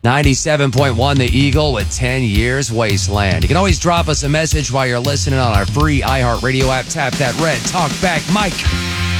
97.1 The Eagle with 10 Years Wasteland. You can always drop us a message while you're listening on our free iHeartRadio app. Tap that red Talk Back mic